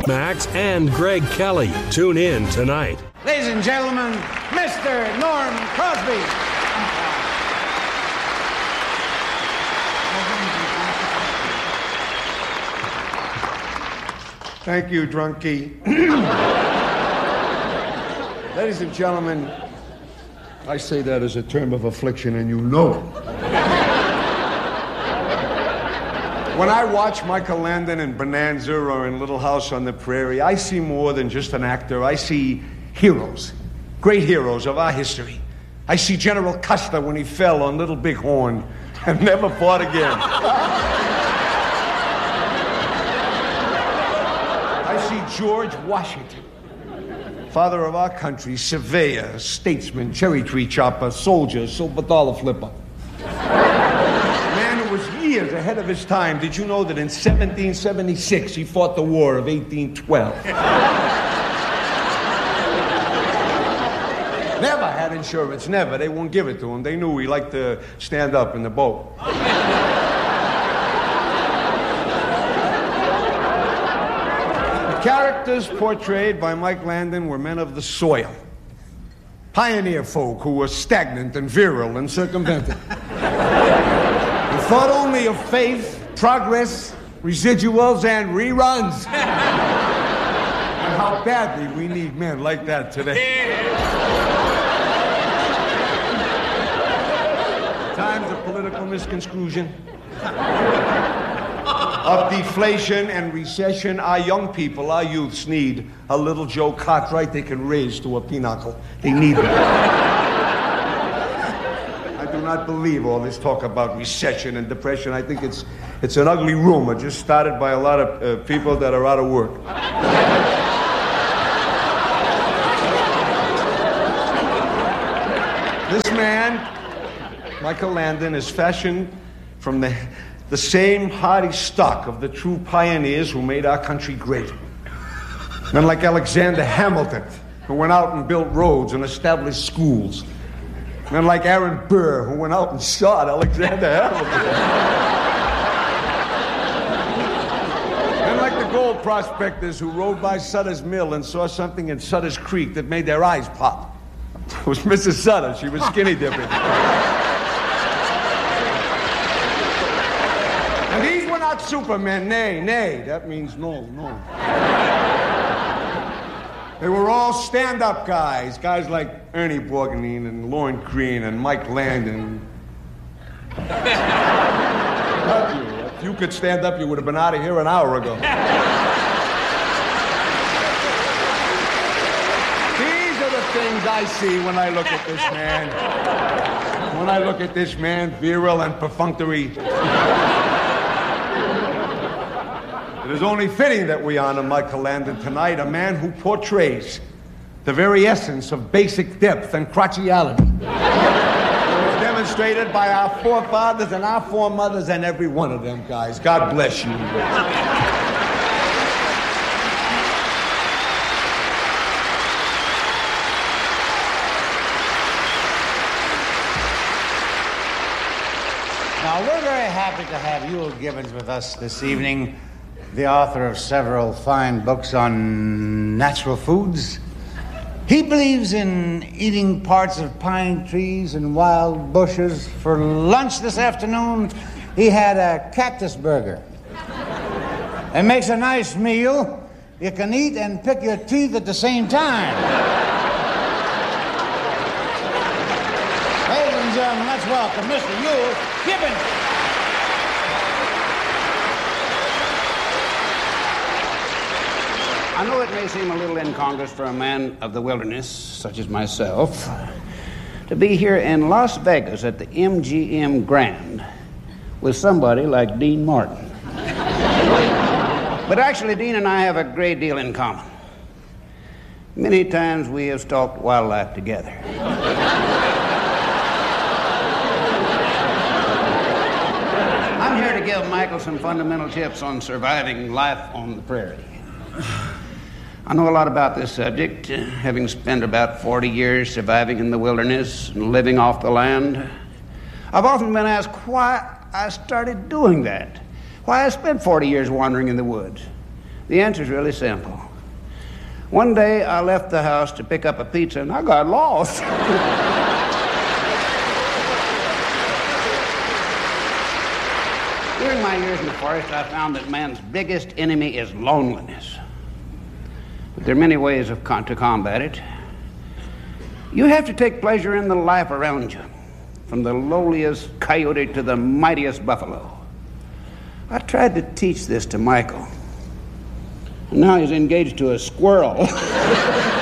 Max and Greg Kelly. Tune in tonight. Ladies and gentlemen, Mr. Norm Crosby. Thank you, Drunkie. Ladies and gentlemen, I say that as a term of affliction, and you know it. When I watch Michael Landon in Bonanza or in Little House on the Prairie, I see more than just an actor. I see heroes, great heroes of our history. I see General Custer when he fell on Little Bighorn and never fought again. I see George Washington, father of our country, surveyor, statesman, cherry tree chopper, soldier, silver dollar flipper. Man who was years ahead of his time. Did you know that in 1776 he fought the War of 1812? Never had insurance, never. They won't give it to him. They knew he liked to stand up in the boat. The characters portrayed by Mike Landon were men of the soil. Pioneer folk who were stagnant and virile and circumvented. Who thought only of faith, progress, residuals, and reruns. And how badly we need men like that today. Times of political misconstruction, of deflation and recession, our young people, our youths need a little Joe Cartwright they can raise to a pinnacle. They need that. I do not believe all this talk about recession and depression. I think it's an ugly rumor just started by a lot of people that are out of work. This man, Michael Landon, is fashioned from the same hardy stock of the true pioneers who made our country great. Men like Alexander Hamilton, who went out and built roads and established schools. Men like Aaron Burr, who went out and shot Alexander Hamilton. Men like the gold prospectors who rode by Sutter's Mill and saw something in Sutter's Creek that made their eyes pop. It was Mrs. Sutter. She was skinny dipping. And these were not supermen, nay, that means no. They were all stand-up guys like Ernie Borgnine and Lorne Greene and Mike Landon. Not you. If you could stand up, you would have been out of here an hour ago. These are the things I see when I look at this man. When I look at this man, virile and perfunctory. It is only fitting that we honor Michael Landon tonight, a man who portrays the very essence of basic depth and crotchality. It was demonstrated by our forefathers and our foremothers and every one of them guys. God bless you. Now, we're very happy to have Euell Gibbons with us this evening, the author of several fine books on natural foods. He believes in eating parts of pine trees and wild bushes. For lunch this afternoon, he had a cactus burger. It makes a nice meal. You can eat and pick your teeth at the same time. Ladies and gentlemen, let's welcome Mr. Euell Gibbons. I know it may seem a little incongruous for a man of the wilderness, such as myself, to be here in Las Vegas at the MGM Grand with somebody like Dean Martin. But actually, Dean and I have a great deal in common. Many times we have stalked wildlife together. I'm here to give Michael some fundamental tips on surviving life on the prairie. I know a lot about this subject, having spent about 40 years surviving in the wilderness and living off the land. I've often been asked why I started doing that, why I spent 40 years wandering in the woods. The answer's really simple. One day I left the house to pick up a pizza and I got lost. During my years in the forest, I found that man's biggest enemy is loneliness. But there are many ways to combat it. You have to take pleasure in the life around you, from the lowliest coyote to the mightiest buffalo. I tried to teach this to Michael, and now he's engaged to a squirrel.